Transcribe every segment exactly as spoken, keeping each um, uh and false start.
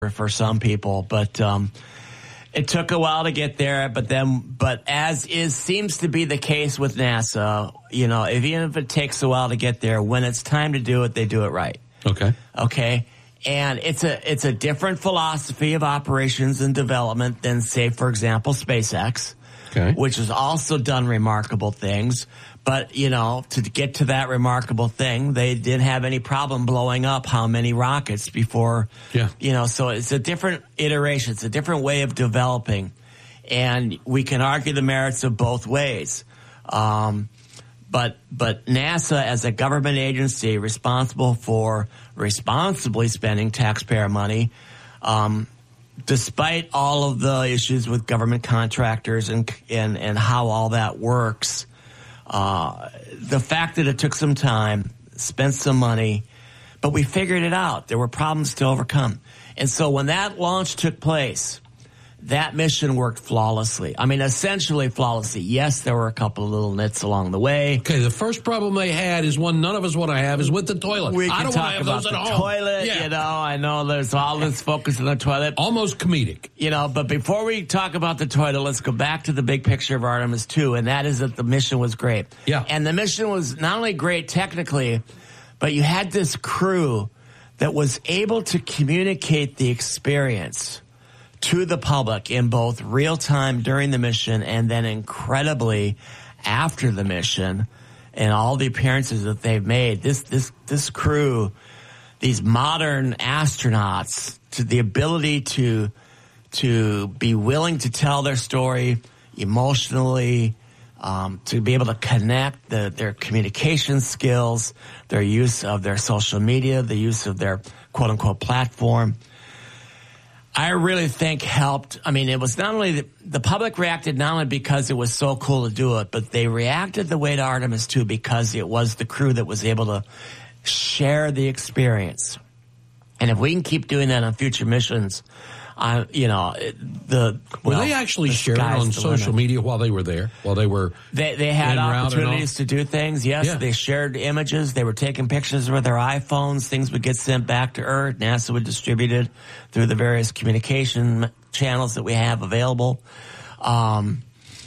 for some people, but um, it took a while to get there. But then, but as is seems to be the case with NASA, you know, if, even if it takes a while to get there, when it's time to do it, they do it right. Okay. Okay. And it's a it's a different philosophy of operations and development than, say, for example, SpaceX, okay, which has also done remarkable things. But, you know, to get to that remarkable thing, they didn't have any problem blowing up how many rockets before, yeah. you know, so it's a different iteration. It's a different way of developing. And we can argue the merits of both ways. Um, but, but NASA as a government agency responsible for responsibly spending taxpayer money, um, despite all of the issues with government contractors and, and, and how all that works, Uh, the fact that it took some time, spent some money, but we figured it out. There were problems to overcome. And so when that launch took place, that mission worked flawlessly. I mean, essentially flawlessly. Yes, there were a couple of little nits along the way. Okay, the first problem they had is one none of us want to have is with the toilet. We I can don't talk want to have about those the at home. toilet, yeah. you know. I know there's all this focus on the toilet. Almost comedic. You know, but before we talk about the toilet, let's go back to the big picture of Artemis two, and that is that the mission was great. Yeah. And the mission was not only great technically, but you had this crew that was able to communicate the experience to the public in both real time during the mission and then incredibly after the mission and all the appearances that they've made. This, this, this crew, these modern astronauts, to the ability to, to be willing to tell their story emotionally, um, to be able to connect the, their communication skills, their use of their social media, the use of their quote unquote platform. I really think helped. I mean, it was not only the, the public reacted not only because it was so cool to do it, but they reacted the way to Artemis two because it was the crew that was able to share the experience. And if we can keep doing that on future missions, I, you know, the were well, they actually the sharing on the social limit. media while they were there? While they were they they had opportunities to do things. Yes, yeah. They shared images. They were taking pictures with their iPhones. Things would get sent back to Earth. NASA would distribute it through the various communication channels that we have available. Um,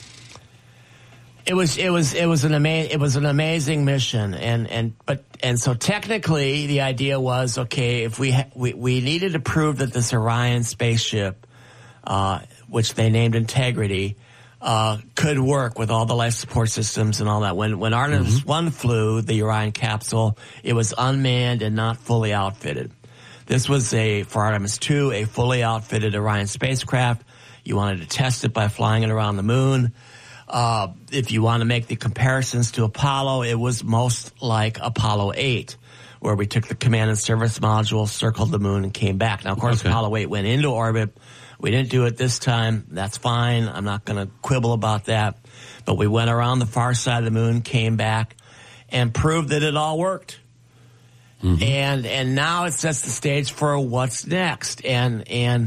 It was it was it was an ama- it was an amazing mission, and and but and so technically the idea was, okay, if we ha- we we needed to prove that this Orion spaceship, uh, which they named Integrity, uh, could work with all the life support systems and all that. When when Artemis mm-hmm. one flew the Orion capsule, it was unmanned and not fully outfitted. This was a for Artemis two a fully outfitted Orion spacecraft. You wanted to test it by flying it around the moon. Uh, if you want to make the comparisons to Apollo, it was most like Apollo eight, where we took the command and service module, circled the moon, and came back. Now, of course, okay. Apollo eight went into orbit. We didn't do it this time. That's fine. I'm not going to quibble about that. But we went around the far side of the moon, came back, and proved that it all worked. Mm-hmm. And and now it sets the stage for what's next. And and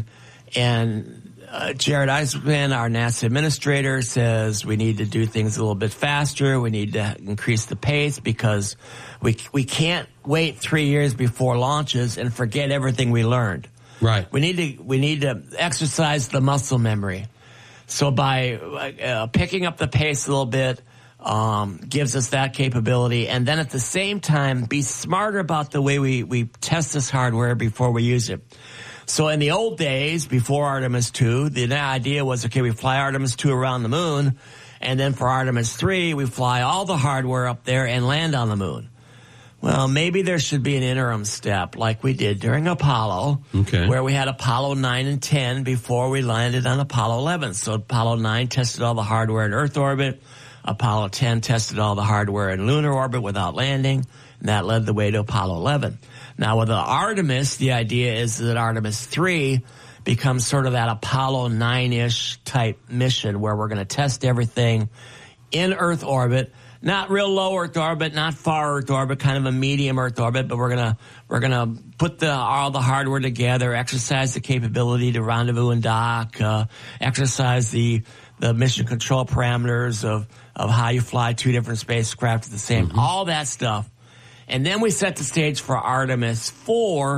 and. Uh, Jared Isaacman, our NASA administrator, says we need to do things a little bit faster. We need to increase the pace because we we can't wait three years before launches and forget everything we learned. Right. We need to we need to exercise the muscle memory. So by uh, picking up the pace a little bit, um, gives us that capability, and then at the same time be smarter about the way we we test this hardware before we use it. So in the old days, before Artemis two, the idea was, okay, we fly Artemis two around the moon, and then for Artemis three, we fly all the hardware up there and land on the moon. Well, maybe there should be an interim step like we did during Apollo, okay. where we had Apollo nine and ten before we landed on Apollo eleven. So Apollo nine tested all the hardware in Earth orbit. Apollo ten tested all the hardware in lunar orbit without landing, and that led the way to Apollo eleven. Now, with the Artemis, the idea is that Artemis three becomes sort of that Apollo nine-ish type mission where we're going to test everything in Earth orbit, not real low Earth orbit, not far Earth orbit, kind of a medium Earth orbit, but we're going to we're going to put the all the hardware together, exercise the capability to rendezvous and dock, uh, exercise the the mission control parameters of of how you fly two different spacecraft at the same, mm-hmm. all that stuff. And then we set the stage for Artemis four,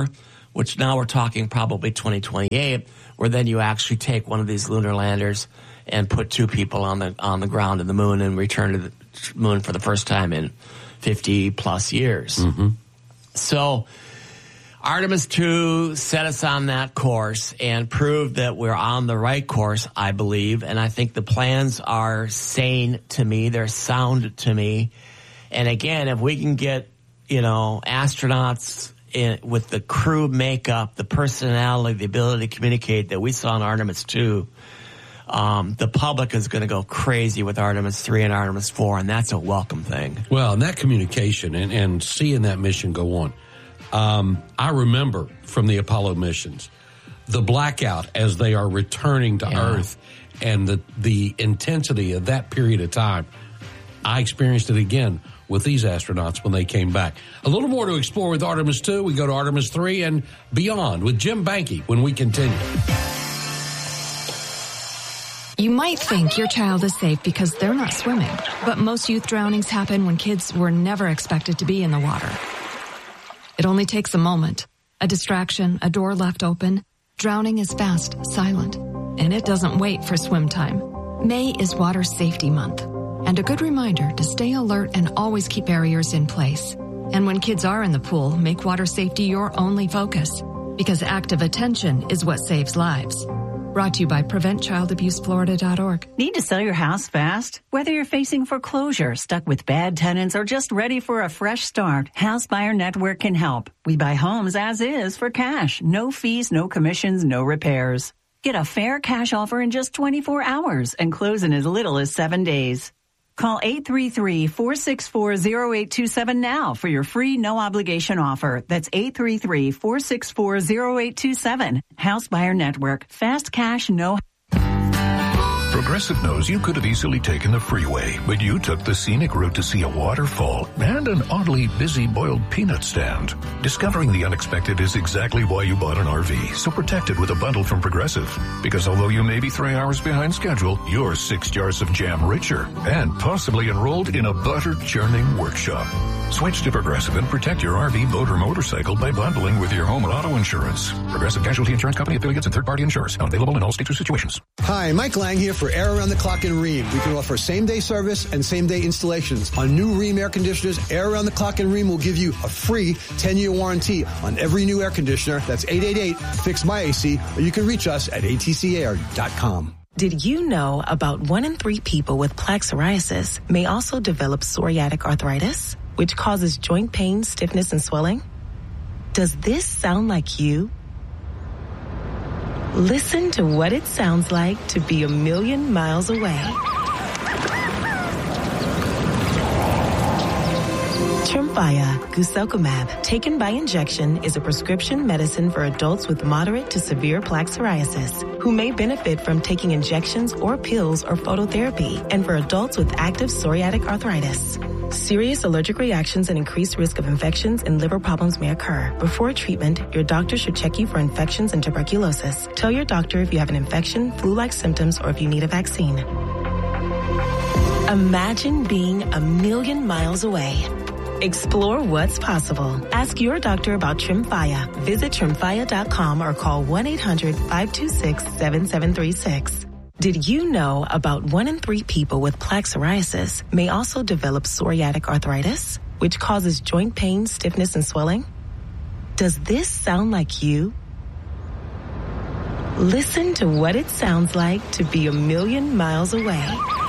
which now we're talking probably twenty twenty-eight, where then you actually take one of these lunar landers and put two people on the on the ground in the moon and return to the moon for the first time in fifty plus years. Mm-hmm. So Artemis two set us on that course and proved that we're on the right course, I believe. And I think the plans are sane to me. They're sound to me. And again, if we can get, you know, astronauts in, with the crew makeup, the personality, the ability to communicate that we saw in Artemis two, um, the public is going to go crazy with Artemis three and Artemis four, and that's a welcome thing. Well, and that communication and, and seeing that mission go on. Um, I remember from the Apollo missions, the blackout as they are returning to yeah. Earth and the, the intensity of that period of time. I experienced it again with these astronauts when they came back. A little more to explore with Artemis two. We go to Artemis three and beyond with Jim Banke when we continue. You might think your child is safe because they're not swimming, but most youth drownings happen when kids were never expected to be in the water. It only takes a moment, a distraction, a door left open. Drowning is fast, silent, and it doesn't wait for swim time. May is Water Safety Month, and a good reminder to stay alert and always keep barriers in place. And when kids are in the pool, make water safety your only focus, because active attention is what saves lives. Brought to you by prevent child abuse florida dot org. Need to sell your house fast? Whether you're facing foreclosure, stuck with bad tenants, or just ready for a fresh start, House Buyer Network can help. We buy homes as is for cash. No fees, no commissions, no repairs. Get a fair cash offer in just twenty-four hours and close in as little as seven days. Call eight three three, four six four, zero eight two seven now for your free no-obligation offer. That's eight three three, four six four, zero eight two seven. House Buyer Network. Fast cash, no... Progressive knows you could have easily taken the freeway, but you took the scenic route to see a waterfall and an oddly busy boiled peanut stand. Discovering the unexpected is exactly why you bought an R V, so protect it with a bundle from Progressive. Because although you may be three hours behind schedule, you're six jars of jam richer and possibly enrolled in a butter churning workshop. Switch to Progressive and protect your R V, boat, or motorcycle by bundling with your home and auto insurance. Progressive Casualty Insurance Company, affiliates, and third-party insurers. Not available in all states or situations. Hi, Mike Lang here for Air Around the Clock in Rheem. We can offer same-day service and same-day installations. On new Rheem air conditioners, Air Around the Clock in Rheem will give you a free ten-year warranty on every new air conditioner. That's eight eight eight, fix my A C, or you can reach us at A T C air dot com. Did you know about one in three people with plaque psoriasis may also develop psoriatic arthritis, which causes joint pain, stiffness, and swelling? Does this sound like you? Listen to what it sounds like to be a million miles away. Tremfya guselkumab, taken by injection, is a prescription medicine for adults with moderate to severe plaque psoriasis who may benefit from taking injections or pills or phototherapy, and for adults with active psoriatic arthritis. Serious allergic reactions and increased risk of infections and liver problems may occur. Before treatment, your doctor should check you for infections and tuberculosis. Tell your doctor if you have an infection, flu-like symptoms, or if you need a vaccine. Imagine being a million miles away. Explore what's possible. Ask your doctor about Tremfya. Visit tremfya dot com or call one eight hundred, five two six, seven seven three six. Did you know about one in three people with plaque psoriasis may also develop psoriatic arthritis, which causes joint pain, stiffness, and swelling? Does this sound like you? Listen to what it sounds like to be a million miles away.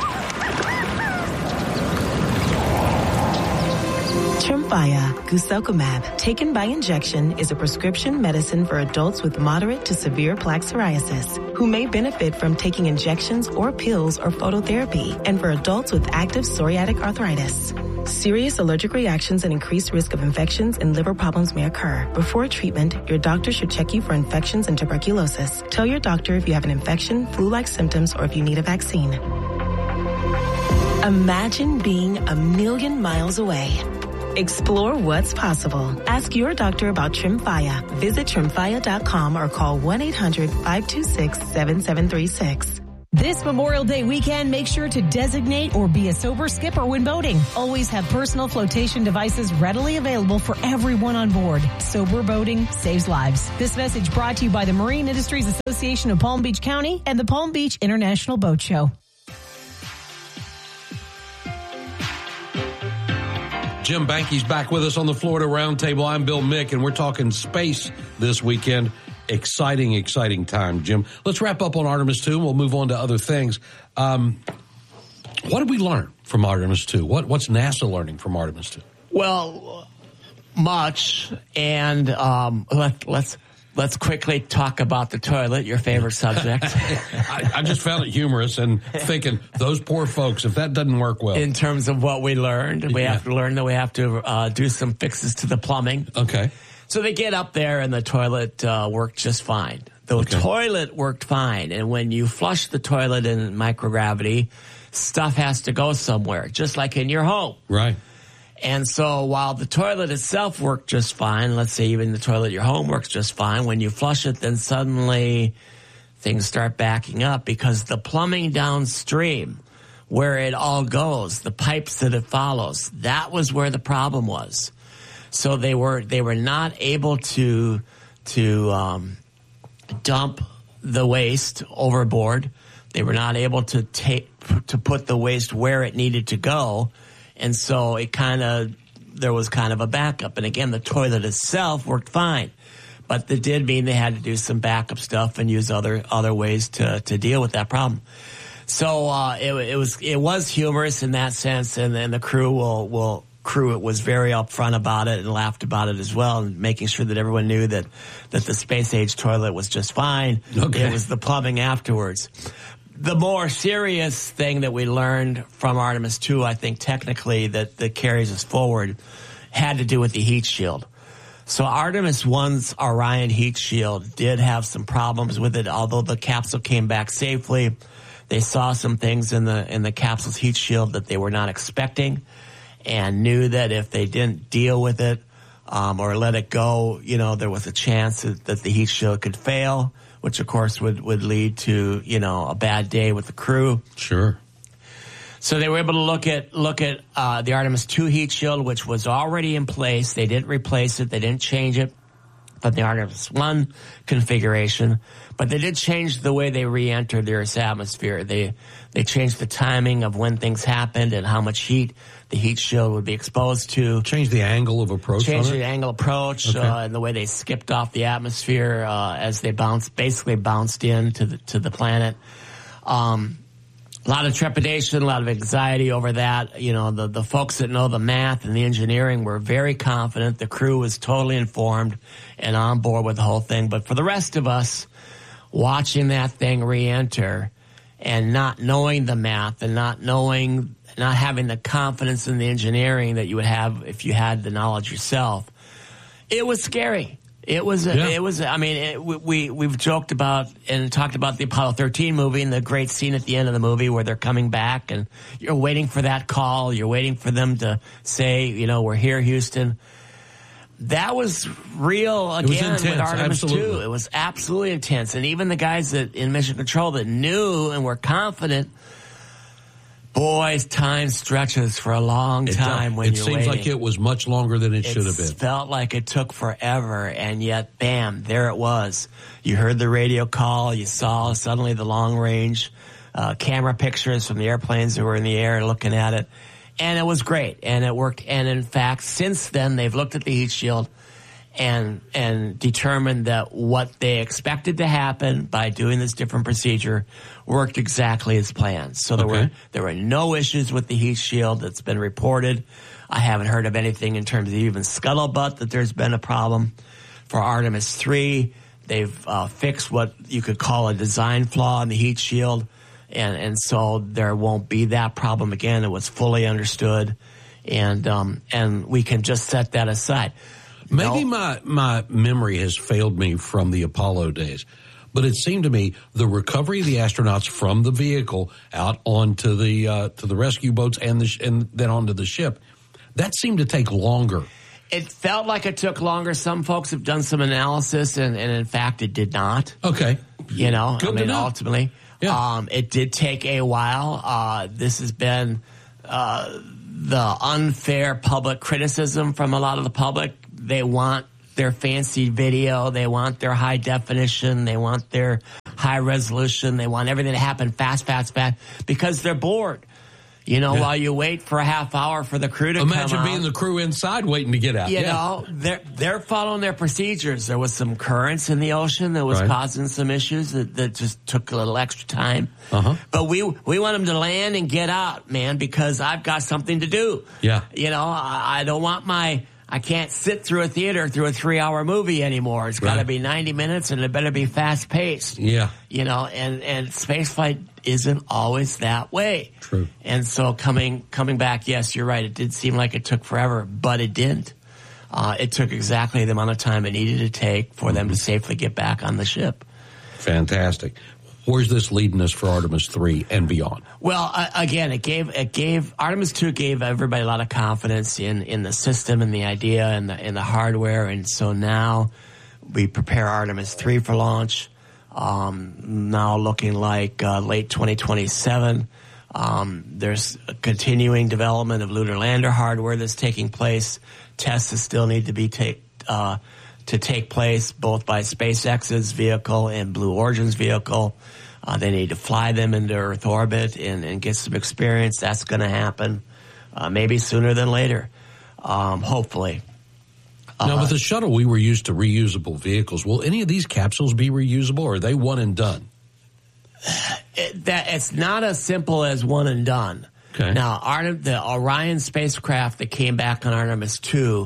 Tremfya guselkumab, taken by injection, is a prescription medicine for adults with moderate to severe plaque psoriasis who may benefit from taking injections or pills or phototherapy, and for adults with active psoriatic arthritis. Serious allergic reactions and increased risk of infections and liver problems may occur. Before treatment, your doctor should check you for infections and tuberculosis. Tell your doctor if you have an infection, flu-like symptoms, or if you need a vaccine. Imagine being a million miles away. Explore what's possible. Ask your doctor about Tremfya. Visit tremfya dot com or call one eight hundred, five two six, seven seven three six. This Memorial Day weekend, make sure to designate or be a sober skipper when boating. Always have personal flotation devices readily available for everyone on board. Sober boating saves lives. This message brought to you by the Marine Industries Association of Palm Beach County and the Palm Beach International Boat Show. Jim Banky's back with us on the Florida Roundtable. I'm Bill Mick, and we're talking space this weekend. Exciting, exciting time, Jim. Let's wrap up on Artemis two, and we'll move on to other things. Um, what did we learn from Artemis two? What, what's NASA learning from Artemis two? Well, much, and um, let, let's let's quickly talk about the toilet, your favorite subject. I, I just found it humorous and thinking, those poor folks, if that doesn't work well. In terms of what we learned, we Yeah. have to learn that we have to uh, do some fixes to the plumbing. Okay. So they get up there and the toilet uh, worked just fine. The Okay. toilet worked fine. And when you flush the toilet in microgravity, stuff has to go somewhere, just like in your home. Right. And so while the toilet itself worked just fine, let's say even the toilet at your home works just fine, when you flush it, then suddenly things start backing up because the plumbing downstream, where it all goes, the pipes that it follows, that was where the problem was. So they were they were not able to to um, dump the waste overboard. They were not able to take to put the waste where it needed to go, and so it kind of there was kind of a backup. And again, the toilet itself worked fine, but it did mean they had to do some backup stuff and use other other ways to to deal with that problem. So uh, it, it was it was humorous in that sense, and then the crew will will. crew it was very upfront about it and laughed about it as well, and making sure that everyone knew that that the space age toilet was just fine. Okay. It was the plumbing afterwards. The more serious thing that we learned from Artemis two, I think technically that, that carries us forward, had to do with the heat shield. So Artemis one's Orion heat shield did have some problems with it, although the capsule came back safely. They saw some things in the in the capsule's heat shield that they were not expecting, and knew that if they didn't deal with it um, or let it go, you know, there was a chance that, that the heat shield could fail, which of course would, would lead to, you know, a bad day with the crew. Sure. So they were able to look at look at uh, the Artemis two heat shield, which was already in place. They didn't replace it. They didn't change it from the Artemis one configuration, but they did change the way they re-entered the Earth's atmosphere. They they changed the timing of when things happened and how much heat the heat shield would be exposed to. Change the angle of approach Change on it? the angle approach Okay. uh, and the way they skipped off the atmosphere uh, as they bounced, basically bounced into the to the planet. Um, a lot of trepidation, a lot of anxiety over that. You know, the the folks that know the math and the engineering were very confident. The crew was totally informed and on board with the whole thing. But for the rest of us, watching that thing re-enter and not knowing the math and not knowing, not having the confidence in the engineering that you would have if you had the knowledge yourself, it was scary. It was, Yeah. it was, I mean, it, we, we've joked about and talked about the Apollo thirteen movie and the great scene at the end of the movie where they're coming back and you're waiting for that call. You're waiting for them to say, you know, we're here, Houston. That was real again intense, with Artemis absolutely. two. It was absolutely intense. And even the guys that in Mission Control that knew and were confident, boy, time stretches for a long It time does. when it you're seems waiting. like it was much longer than it, should have It been. felt like it took forever, and yet, bam, there it was. You heard the radio call. You saw suddenly the long-range uh, camera pictures from the airplanes that were in the air looking at it. And it was great, and it worked. And in fact, since then, they've looked at the heat shield and and determined that what they expected to happen by doing this different procedure worked exactly as planned. So there Okay. were there were no issues with the heat shield that's been reported. I haven't heard of anything in terms of even scuttlebutt that there's been a problem. For Artemis three, they've uh, fixed what you could call a design flaw in the heat shield. And, and so there won't be that problem again. It was fully understood, and um, and we can just set that aside. Maybe No. my, my memory has failed me from the Apollo days, but it seemed to me the recovery of the astronauts from the vehicle out onto the uh, to the rescue boats and the sh- and then onto the ship, that seemed to take longer. It felt like it took longer. Some folks have done some analysis, and, and in fact, it did not. Okay, You know, Good I to mean, know. ultimately. Yeah. Um, it did take a while. Uh, this has been uh, the unfair public criticism from a lot of the public. They want their fancy video. They want their high definition. They want their high resolution. They want everything to happen fast, fast, fast because they're bored. You know, yeah. while you wait for a half hour for the crew to Imagine come out. being the crew inside waiting to get out. You yeah. know, they're, they're following their procedures. There was some currents in the ocean that was right. causing some issues that, that just took a little extra time. Uh-huh. But we we want them to land and get out, man, because I've got something to do. Yeah. You know, I, I don't want my... I can't sit through a theater through a three-hour movie anymore. It's got to right. be ninety minutes, and it better be fast-paced. Yeah. You know, and, and spaceflight isn't always that way. True. And so coming coming back, yes, you're right. It did seem like it took forever, but it didn't. Uh, it took exactly the amount of time it needed to take for mm-hmm. them to safely get back on the ship. Fantastic. Where's this leading us for Artemis three and beyond? Well, uh, again, it gave it gave Artemis two gave everybody a lot of confidence in, in the system and the idea and the and the hardware, and so now we prepare Artemis three for launch. Um, now looking like uh, late twenty twenty-seven. Um, there's a continuing development of lunar lander hardware that's taking place. Tests that still need to be take uh, to take place both by SpaceX's vehicle and Blue Origin's vehicle. Uh, they need to fly them into Earth orbit and, and get some experience. That's going to happen uh, maybe sooner than later, um, hopefully. Now, Uh, with the shuttle, we were used to reusable vehicles. Will any of these capsules be reusable, or are they one and done? It, that it's not as simple as one and done. Okay. Now, Artem, the Orion spacecraft that came back on Artemis two,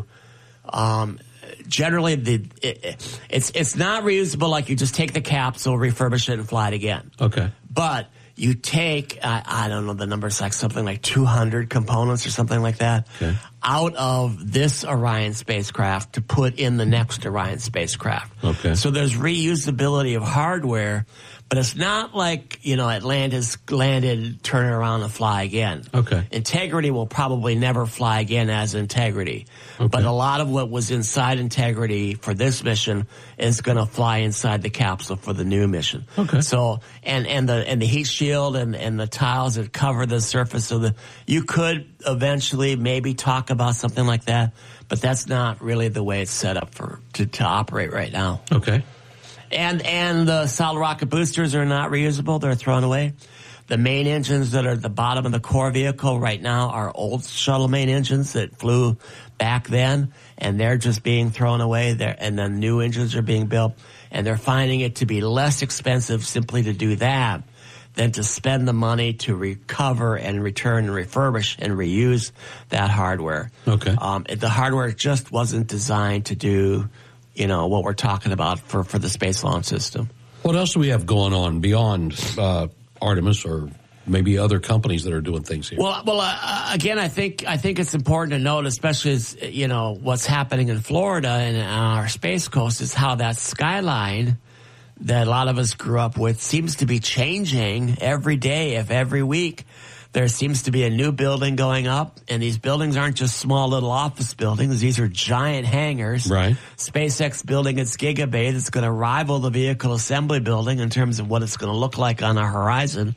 um, generally the it, it's it's not reusable. Like you just take the capsule, refurbish it, and fly it again. Okay. But you take uh, I don't know the numbers, like something like two hundred components or something like that okay. out of this Orion spacecraft to put in the next Orion spacecraft. Okay. So there's reusability of hardware. But it's not like, you know, Atlantis landed, turn it around and fly again. Okay. Integrity will probably never fly again as Integrity. Okay. But a lot of what was inside Integrity for this mission is going to fly inside the capsule for the new mission. Okay. So, and, and the, and the heat shield and, and the tiles that cover the surface of the, you could eventually maybe talk about something like that, but that's not really the way it's set up for, to, to operate right now. Okay. And and the solid rocket boosters are not reusable. They're thrown away. The main engines that are at the bottom of the core vehicle right now are old shuttle main engines that flew back then, and they're just being thrown away. They're, and then new engines are being built, and they're finding it to be less expensive simply to do that than to spend the money to recover and return and refurbish and reuse that hardware. Okay. Um, the hardware just wasn't designed to do, you know, what we're talking about for, for the Space Launch System. What else do we have going on beyond uh, Artemis or maybe other companies that are doing things here? Well, well, uh, again, I think I think it's important to note, especially as, you know, what's happening in Florida and on our Space Coast is how that skyline that a lot of us grew up with seems to be changing every day, if every week. There seems to be a new building going up, and these buildings aren't just small little office buildings. These are giant hangars. Right. SpaceX building its Gigabay that's going to rival the vehicle assembly building in terms of what it's going to look like on our horizon.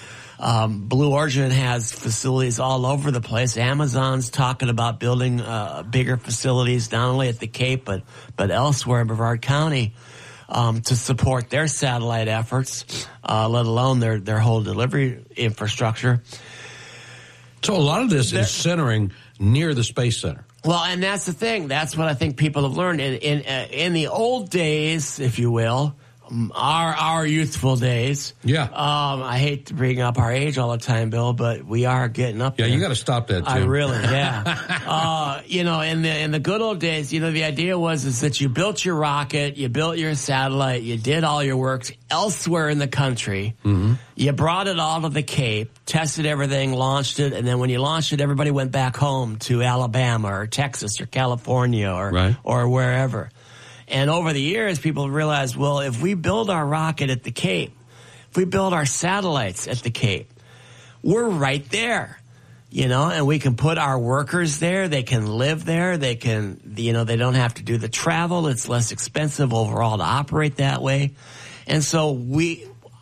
Um, Blue Origin has facilities all over the place. Amazon's talking about building uh, bigger facilities, not only at the Cape, but, but elsewhere in Brevard County. Um, to support their satellite efforts, uh, let alone their, their whole delivery infrastructure. So a lot of this is centering near the Space Center. Well, and that's the thing. That's what I think people have learned. In in, uh, in the old days, if you will, um, our our youthful days. Yeah. Um, I hate to bring up our age all the time, Bill, but we are getting up Yeah, there. you got to stop that, Tim. I really, yeah. uh, you know, in the in the good old days, you know, the idea was is that you built your rocket, you built your satellite, you did all your work elsewhere in the country. Mm-hmm. You brought it all to the Cape, tested everything, launched it, and then when you launched it, everybody went back home to Alabama or Texas or California or right. or wherever. And over the years, people realized, well, if we build our rocket at the Cape, if we build our satellites at the Cape, we're right there, you know, and we can put our workers there. They can live there. They can, you know, they don't have to do the travel. It's less expensive overall to operate that way. And so we,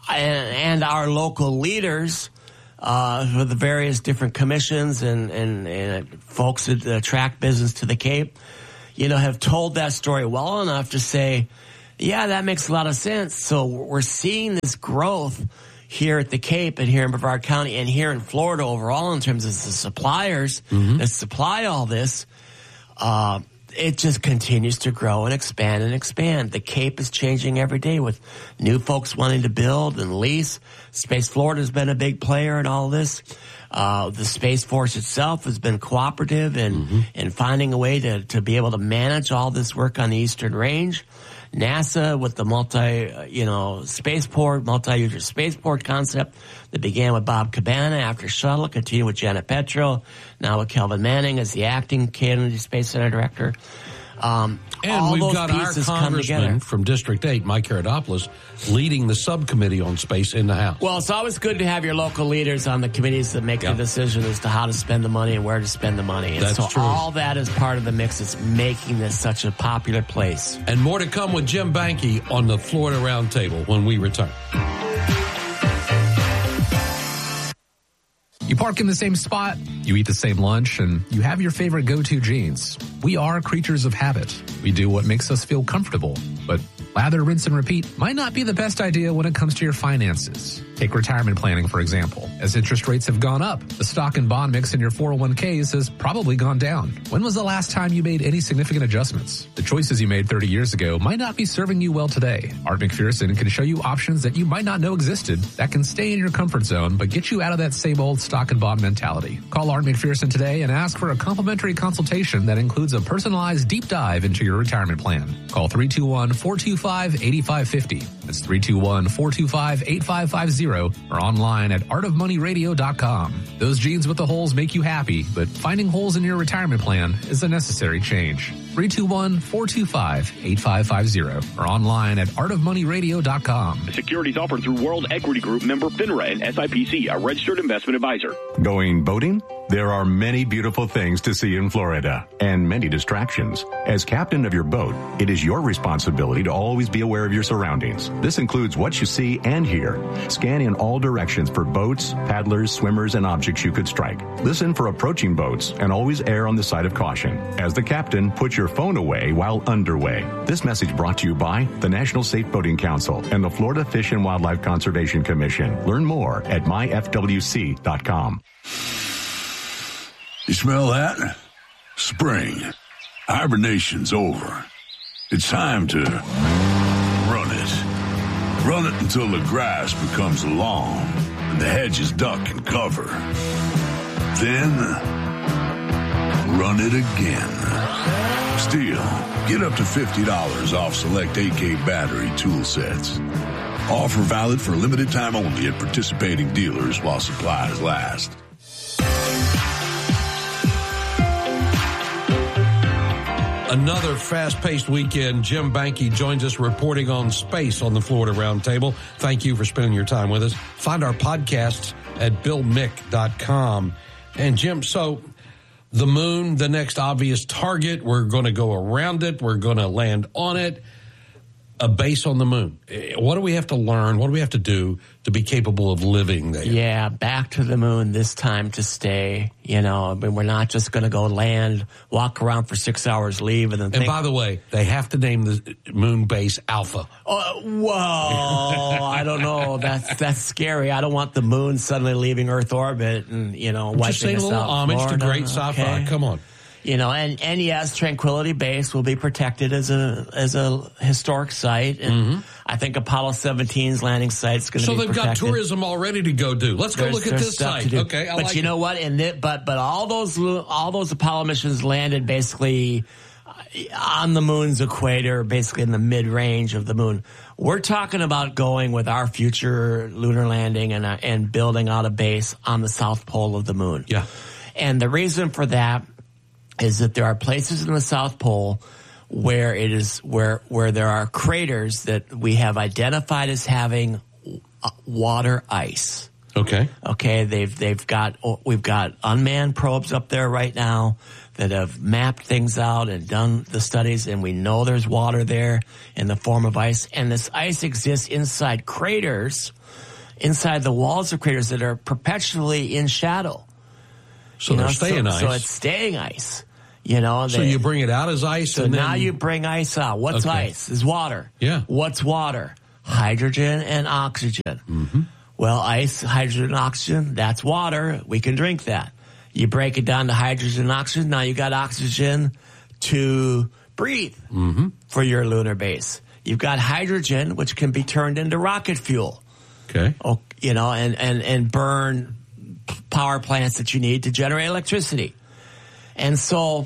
and, and our local leaders uh, for the various different commissions and, and, and folks that attract business to the Cape, you know, have told that story well enough to say, yeah, that makes a lot of sense. So we're seeing this growth here at the Cape and here in Brevard County and here in Florida overall in terms of the suppliers mm-hmm. that supply all this. Uh, it just continues to grow and expand and expand. The Cape is changing every day with new folks wanting to build and lease. Space Florida has been a big player in all this. Uh, the Space Force itself has been cooperative in, mm-hmm. in finding a way to, to be able to manage all this work on the Eastern Range. NASA with the multi, you know, spaceport, multi-user spaceport concept that began with Bob Cabana after Shuttle, continued with Janet Petro, now with Kelvin Manning as the acting Kennedy Space Center director. Um, and all we've those got our pieces congressman from District eight, Mike Herodopoulos, leading the subcommittee on space in the House. Well, it's always good to have your local leaders on the committees that make yeah. the decision as to how to spend the money and where to spend the money. And That's so true. all that is part of the mix that's making this such a popular place. And more to come with Jim Banke on the Florida Roundtable when we return. You park in the same spot, you eat the same lunch, and you have your favorite go-to jeans. We are creatures of habit. We do what makes us feel comfortable, but lather, rinse, and repeat might not be the best idea when it comes to your finances. Take retirement planning, for example. As interest rates have gone up, the stock and bond mix in your four oh one k's has probably gone down. When was the last time you made any significant adjustments? The choices you made thirty years ago might not be serving you well today. Art McPherson can show you options that you might not know existed that can stay in your comfort zone but get you out of that same old stock and bond mentality. Call Art McPherson today and ask for a complimentary consultation that includes a personalized deep dive into your retirement plan. Call three two one, four two five, eight five five zero. That's three two one, four two five, eight five five zero or online at art of money radio dot com. Those jeans with the holes make you happy, but finding holes in your retirement plan is a necessary change. three two one, four two five, eight five five zero or online at art of money radio dot com. Securities offered through World Equity Group, member FINRA and S I P C, a registered investment advisor. Going boating? There are many beautiful things to see in Florida and many distractions. As captain of your boat, it is your responsibility to always be aware of your surroundings. This includes what you see and hear. Scan in all directions for boats, paddlers, swimmers, and objects you could strike. Listen for approaching boats and always err on the side of caution. As the captain, put your phone away while underway. This message brought to you by the National Safe Boating Council and the Florida Fish and Wildlife Conservation Commission. Learn more at my f w c dot com. You smell that? Spring. Hibernation's over. It's time to run it. Run it until the grass becomes long and the hedges duck and cover. Then run it again. Still, get up to fifty dollars off select A K battery tool sets. Offer valid for a limited time only at participating dealers while supplies last. Another fast-paced weekend. Jim Banke joins us reporting on space on the Florida Roundtable. Thank you for spending your time with us. Find our podcasts at bill mick dot com. And Jim, so the moon, the next obvious target, we're going to go around it. We're going to land on it. A base on the moon. What do we have to learn? What do we have to do to be capable of living there? Yeah, back to the moon, this time to stay. You know, I mean, we're not just going to go land, walk around for six hours, leave, and then And think, by the way, they have to name the moon base Alpha. Oh, whoa, I don't know. That's that's scary. I don't want the moon suddenly leaving Earth orbit and, you know, wiping Just saying us a little out. homage Florida, to great sci-fi. okay. Come on. You know, and, and yes, Tranquility Base will be protected as a as a historic site, and Mm-hmm. I think Apollo seventeen's landing site's going to So be they've protected. got tourism already to go do. Let's go There's- look at there's this stuff to site. do. Okay, I but like you it. know what? In it, but but all those lu- all those Apollo missions landed basically on the moon's equator, basically in the mid range of the moon. We're talking about going with our future lunar landing and uh, and building out a base on the south pole of the moon. Yeah, and the reason for that is that there are places in the South Pole where it is where where there are craters that we have identified as having water ice. Okay. Okay, they've they've got we've got unmanned probes up there right now that have mapped things out and done the studies, and we know there's water there in the form of ice, and this ice exists inside craters, inside the walls of craters that are perpetually in shadow. So you they're know, staying so, ice. So it's staying ice. You know, so they, you bring it out as ice. So and now then... you bring ice out. What's okay. ice? Is water. Yeah. What's water? Hydrogen and oxygen. Mm-hmm. Well, ice, hydrogen, and oxygen, that's water. We can drink that. You break it down to hydrogen and oxygen. Now you got oxygen to breathe mm-hmm. for your lunar base. You've got hydrogen, which can be turned into rocket fuel. Okay. Oh, you know, and, and, and burn power plants that you need to generate electricity. And so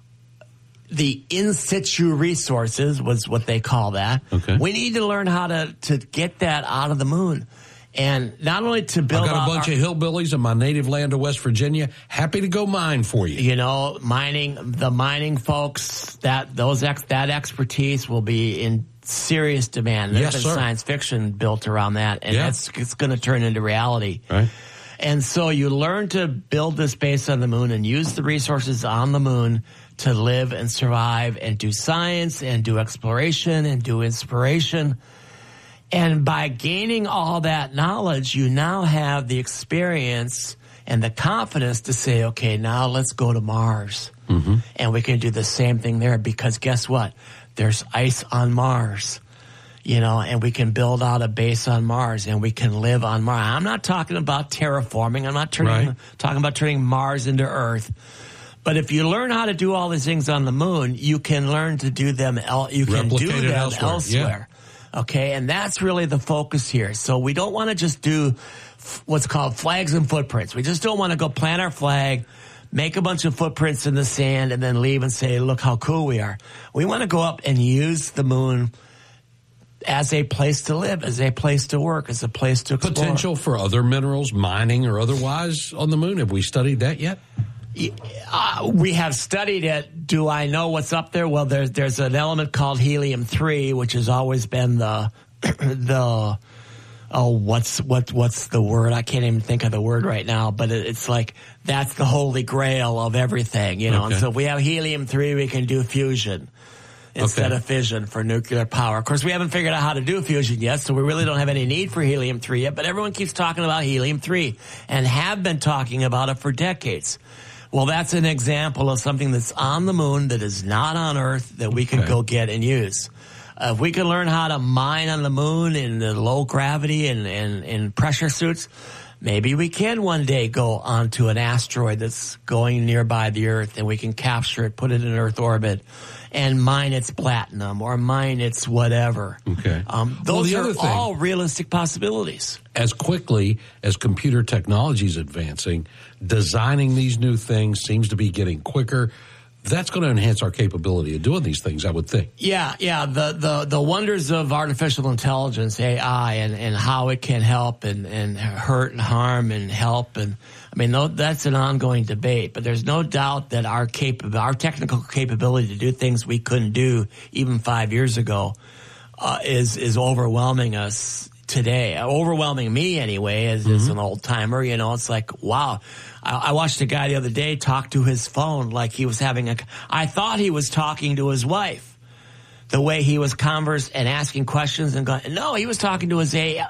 the in situ resources was what they call that. Okay. We need to learn how to, to get that out of the moon. And not only to build I've got a bunch our, of hillbillies in my native land of West Virginia. Happy to go mine for you. You know, mining, the mining folks, that those ex, that expertise will be in serious demand. There's Yes, been sir. science fiction built around that, and Yeah. that's it's going to turn into reality. Right. And so you learn to build this base on the moon and use the resources on the moon to live and survive and do science and do exploration and do inspiration. And by gaining all that knowledge, you now have the experience and the confidence to say, okay, now let's go to Mars. Mm-hmm. And we can do the same thing there because guess what? There's ice on Mars. You know, and we can build out a base on Mars and we can live on Mars. I'm not talking about terraforming. I'm not turning, Right. talking about turning Mars into Earth. But if you learn how to do all these things on the moon, you can learn to do them, el- you can do Replicate it them elsewhere. elsewhere. Okay, and that's really the focus here. So we don't want to just do f- what's called flags and footprints. We just don't want to go plant our flag, make a bunch of footprints in the sand, and then leave and say, look how cool we are. We want to go up and use the moon as a place to live, as a place to work, as a place to explore. Potential for other minerals, mining or otherwise on the moon. Have we studied that yet? Uh, we have studied it. Do I know what's up there? Well, there's there's an element called helium three, which has always been the the oh what's what what's the word? I can't even think of the word right now. But it, it's like that's the holy grail of everything, you know. Okay. And so if we have helium three, we can do fusion instead Okay. of fission for nuclear power. Of course, we haven't figured out how to do fusion yet, so we really don't have any need for helium three yet. But everyone keeps talking about helium three and have been talking about it for decades. Well, that's an example of something that's on the moon that is not on Earth that we can Okay. go get and use. Uh, if we can learn how to mine on the moon in the low gravity and, and, and pressure suits, maybe we can one day go onto an asteroid that's going nearby the Earth and we can capture it, put it in Earth orbit, and mine its platinum or mine its whatever. Okay. Um, Well, those the are other thing- all realistic possibilities. As quickly as computer technology is advancing, designing these new things seems to be getting quicker. That's going to enhance our capability of doing these things, I would think. Yeah, yeah. The, the, the wonders of artificial intelligence, A I, and, and how it can help and, and hurt and harm and help. And I mean, no, that's an ongoing debate, but there's no doubt that our cap- our technical capability to do things we couldn't do even five years ago, uh, is, is overwhelming us today, overwhelming me anyway, as, as an old timer. You know, it's like, wow. I, I watched a guy the other day talk to his phone like he was having a, I thought he was talking to his wife. The way he was converse and asking questions and going, no, he was talking to his A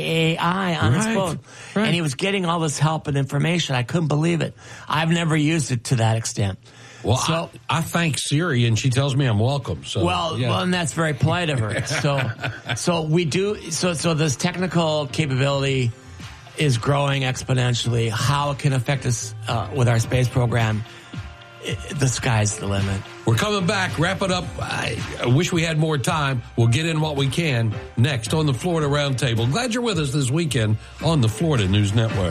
I on his Right, phone. right. And he was getting all this help and information. I couldn't believe it. I've never used it to that extent. Well, So- I, I thank Siri, and she tells me I'm welcome. So, Well, yeah. well, and that's very polite of her. So, so we do. So, so this technical capability is growing exponentially. How it can affect us uh, with our space program, it, the sky's the limit. We're coming back. Wrap it up. I, I wish we had more time. We'll get in what we can next on the Florida Roundtable. Glad you're with us this weekend on the Florida News Network.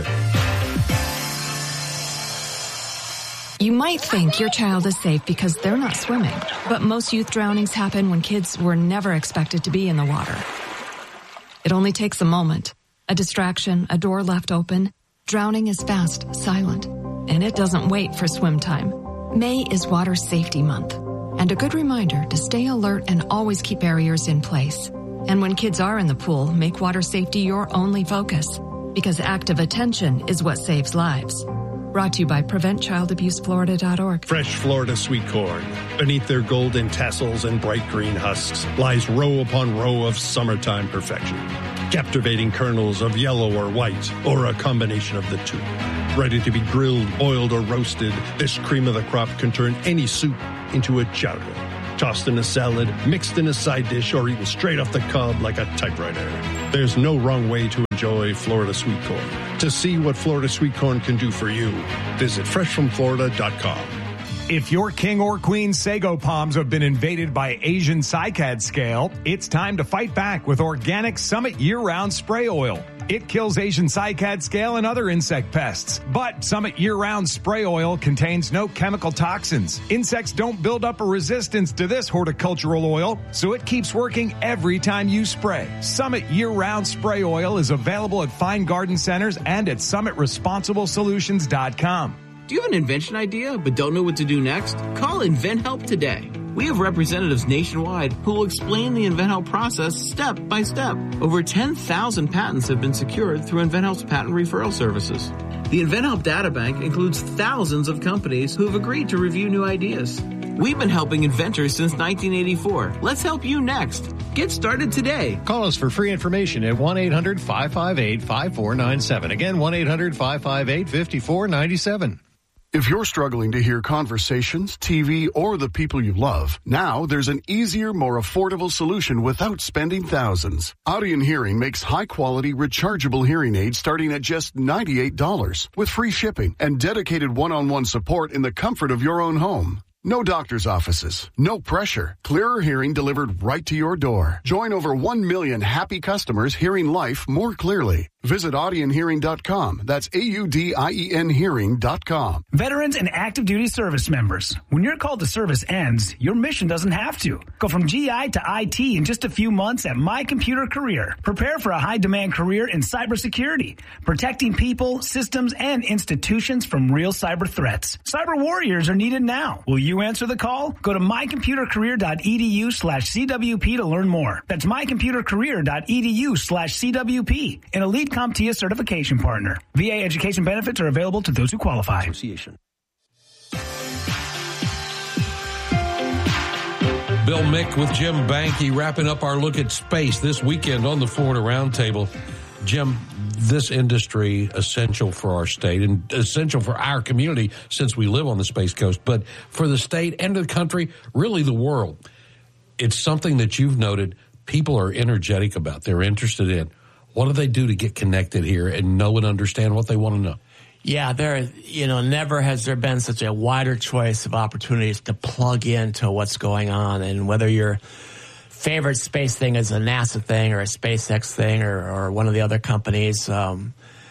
You might think your child is safe because they're not swimming, but most youth drownings happen when kids were never expected to be in the water. It only takes a moment, a distraction, a door left open. Drowning is fast, silent, and it doesn't wait for swim time. May is Water Safety Month, and a good reminder to stay alert and always keep barriers in place. And when kids are in the pool, make water safety your only focus. because active attention is what saves lives. Brought to you by prevent child abuse florida dot org. Fresh Florida sweet corn. Beneath their golden tassels and bright green husks lies row upon row of summertime perfection. Captivating kernels of yellow or white, or a combination of the two. Ready to be grilled, boiled, or roasted, this cream of the crop can turn any soup into a chowder. Tossed in a salad, mixed in a side dish, or eaten straight off the cob like a typewriter. There's no wrong way to enjoy Florida sweet corn. To see what Florida sweet corn can do for you, visit fresh from florida dot com. If your king or queen sago palms have been invaded by Asian cycad scale, it's time to fight back with Organic Summit year-round spray oil. It kills Asian cycad scale and other insect pests. But Summit year-round spray oil contains no chemical toxins. Insects don't build up a resistance to this horticultural oil, so it keeps working every time you spray. Summit year-round spray oil is available at fine garden centers and at summit responsible solutions dot com. Do you have an invention idea but don't know what to do next? Call InventHelp today. We have representatives nationwide who will explain the InventHelp process step by step. Over ten thousand patents have been secured through InventHelp's patent referral services. The InventHelp databank includes thousands of companies who have agreed to review new ideas. We've been helping inventors since nineteen eighty-four. Let's help you next. Get started today. Call us for free information at one eight hundred five five eight five four nine seven. Again, one eight hundred five five eight five four nine seven. If you're struggling to hear conversations, T V, or the people you love, now there's an easier, more affordable solution without spending thousands. Audion Hearing makes high-quality, rechargeable hearing aids starting at just ninety-eight dollars with free shipping and dedicated one-on-one support in the comfort of your own home. No doctor's offices, no pressure. Clearer hearing delivered right to your door. Join over one million happy customers hearing life more clearly. Visit audion hearing dot com. That's A U D I E N hearing dot com. Veterans and active duty service members, when your call to service ends, your mission doesn't have to. Go from G I to I T in just a few months at My Computer Career. Prepare for a high-demand career in cybersecurity, protecting people, systems, and institutions from real cyber threats. Cyber warriors are needed now. Will you answer the call? Go to my computer career dot e d u slash C W P to learn more. That's my computer career dot e d u slash C W P. An elite CompTIA certification partner. V A education benefits are available to those who qualify. Association. Bill Mick with Jim Banky wrapping up our look at space this weekend on the Florida Roundtable. Jim, this industry essential for our state and essential for our community since we live on the Space Coast, but for the state and the country, really the world. It's something that you've noted people are energetic about. They're interested in. What do they do to get connected here and know and understand what they want to know? Yeah, there, you know, never has there been such a wider choice of opportunities to plug into what's going on. And whether your favorite space thing is a NASA thing or a SpaceX thing or, or one of the other companies, um,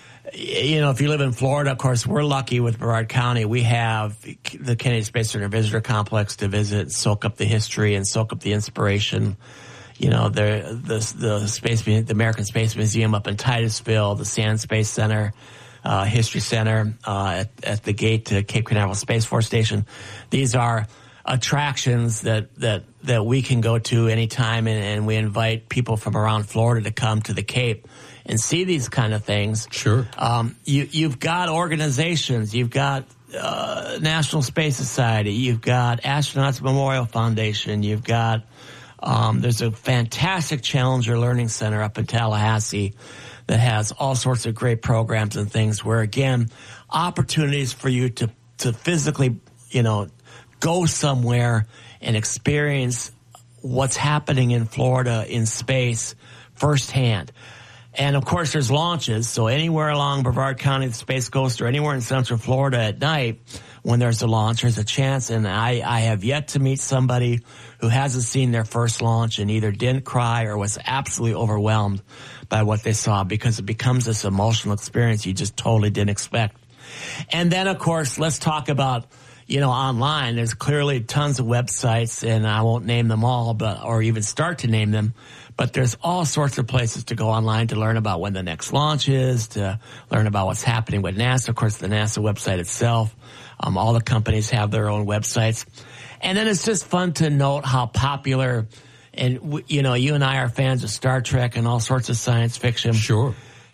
you know, if you live in Florida, of course, we're lucky with Brevard County. We have the Kennedy Space Center Visitor Complex to visit, soak up the history and soak up the inspiration. You know, the, the, the space, the American Space Museum up in Titusville, the Sand Space Center, uh, History Center, uh, at, at the gate to Cape Canaveral Space Force Station. These are attractions that, that, that we can go to anytime, and, and we invite people from around Florida to come to the Cape and see these kind of things. Sure. Um, you, you've got organizations, you've got, uh, National Space Society, you've got Astronauts Memorial Foundation, you've got, Um, there's a fantastic Challenger Learning Center up in Tallahassee that has all sorts of great programs and things where, again, opportunities for you to, to physically, you know, go somewhere and experience what's happening in Florida in space firsthand. And, of course, there's launches. So anywhere along Brevard County, the Space Coast, or anywhere in Central Florida at night, when there's a launch, there's a chance. And I, I have yet to meet somebody who hasn't seen their first launch and either didn't cry or was absolutely overwhelmed by what they saw, because it becomes this emotional experience you just totally didn't expect. And then, of course, let's talk about, you know, online. There's clearly tons of websites, and I won't name them all, but or even start to name them. But there's all sorts of places to go online to learn about when the next launch is, to learn about what's happening with NASA. Of course, the NASA website itself. Um, all the companies have their own websites. And then it's just fun to note how popular, and, you know, you and I are fans of Star Trek and all sorts of science fiction. Sure.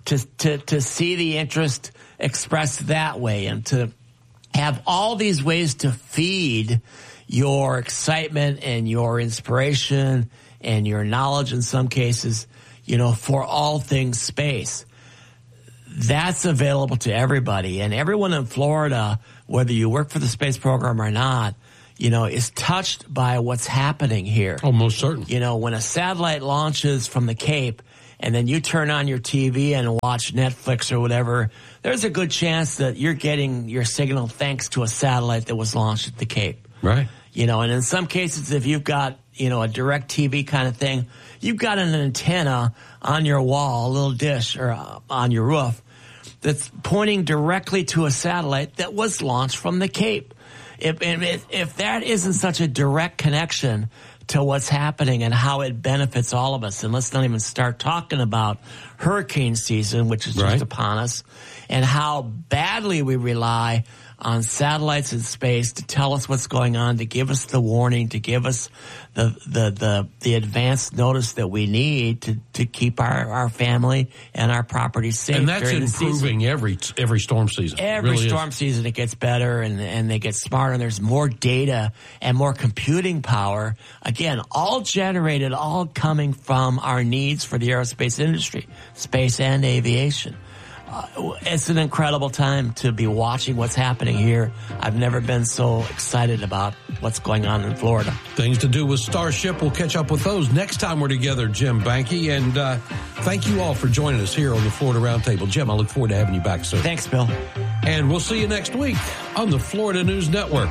to, to, to see the interest expressed that way and to have all these ways to feed your excitement and your inspiration and your knowledge in some cases, you know, for all things space. That's available to everybody. And everyone in Florida, whether you work for the space program or not, you know, is touched by what's happening here. Oh, most certainly. You know, when a satellite launches from the Cape and then you turn on your T V and watch Netflix or whatever, there's a good chance that you're getting your signal thanks to a satellite that was launched at the Cape. Right. You know, and in some cases, if you've got, you know, a direct T V kind of thing, you've got an antenna on your wall, a little dish or uh, on your roof that's pointing directly to a satellite that was launched from the Cape. If, if, if that isn't such a direct connection to what's happening and how it benefits all of us, and let's not even start talking about hurricane season, which is just right. upon us, and how badly we rely on satellites in space to tell us what's going on, to give us the warning, to give us the the the, the advanced notice that we need to, to keep our, our family and our property safe. And that's during improving the every every storm season. Every really storm is. season it gets better and, and they get smarter and there's more data and more computing power. Again, all generated, all coming from our needs for the aerospace industry, space and aviation. Uh, it's an incredible time to be watching what's happening here. I've never been so excited about what's going on in Florida. Things to do with Starship. We'll catch up with those next time we're together, Jim Banke. And uh, thank you all for joining us here on the Florida Roundtable. Jim, I look forward to having you back soon. Thanks, Bill. And we'll see you next week on the Florida News Network.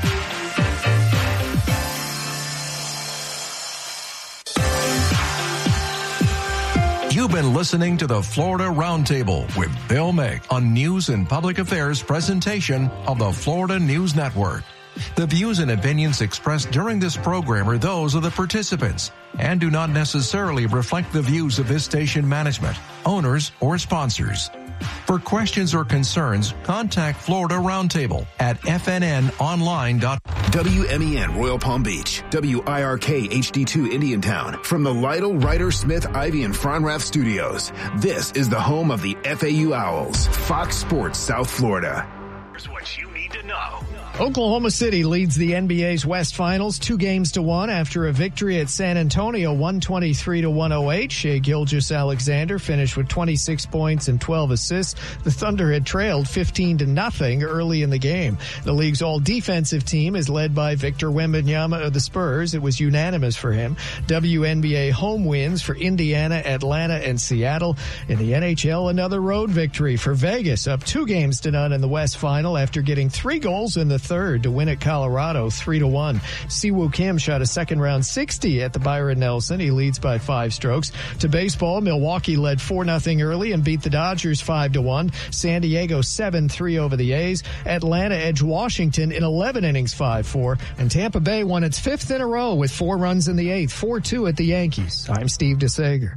You've been listening to the Florida Roundtable with Bill Mick on News and Public Affairs presentation of the Florida News Network. The views and opinions expressed during this program are those of the participants and do not necessarily reflect the views of this station management, owners, or sponsors. For questions or concerns, contact Florida Roundtable at f n n online dot com. W M E N Royal Palm Beach, W I R K H D two Indiantown. From the Lytle, Ryder, Smith, Ivy, and Fronrath studios, this is the home of the F A U Owls, Fox Sports South Florida. Here's what you need to know. Oklahoma City leads the N B A's West Finals two games to one after a victory at San Antonio, one twenty-three to one oh eight. Shai Gilgeous-Alexander finished with twenty-six points and twelve assists. The Thunder had trailed fifteen to nothing early in the game. The league's all-defensive team is led by Victor Wembanyama of the Spurs. It was unanimous for him. W N B A home wins for Indiana, Atlanta, and Seattle. In the N H L, another road victory for Vegas, up two games to none in the West Final after getting three goals in the third to win at Colorado three to one. Siwoo Kim shot a second round sixty at the Byron Nelson. He leads by five strokes. To baseball, Milwaukee led four nothing early and beat the Dodgers five to one. San Diego seven three over the A's. Atlanta edged Washington in eleven innings five four. And Tampa Bay won its fifth in a row with four runs in the eighth, four two at the Yankees. I'm Steve DeSager.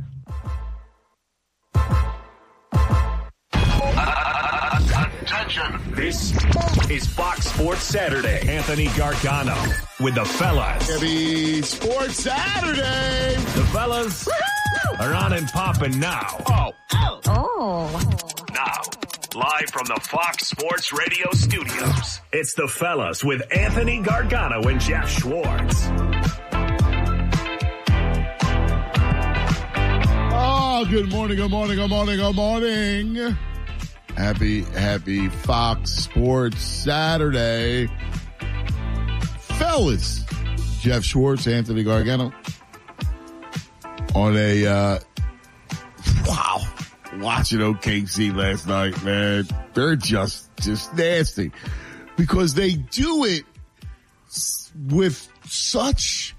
Attention. This is Fox Sports Saturday. Anthony Gargano with the fellas. Happy Sports Saturday. The fellas Woo-hoo! Are on and popping now. Oh. Oh. Oh. Now, live from the Fox Sports Radio studios, it's the fellas with Anthony Gargano and Jeff Schwartz. Oh, good morning, good morning, good morning, good morning. Happy, happy Fox Sports Saturday. Fellas, Jeff Schwartz, Anthony Gargano. On a, uh, wow, watching O K C last night, man. They're just, just nasty. Because they do it with such